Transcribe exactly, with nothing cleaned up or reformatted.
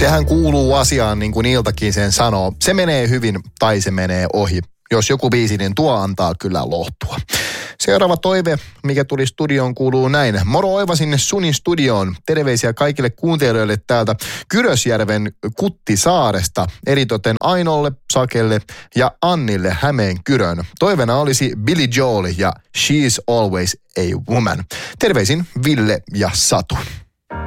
Sehän kuuluu asiaan, niin kuin Iltakin sen sanoo. Se menee hyvin tai se menee ohi. Jos joku biisi, niin tuo antaa kyllä lohtua. Seuraava toive, mikä tuli studioon, kuuluu näin. Moro Oiva sinne Sunin studioon. Terveisiä kaikille kuuntelijoille täältä Kyrösjärven Kuttisaaresta. Eritoten Ainolle, Sakelle ja Annille Hämeenkyrön. Toivena olisi Billy Joel ja She's Always a Woman. Terveisin Ville ja Satu.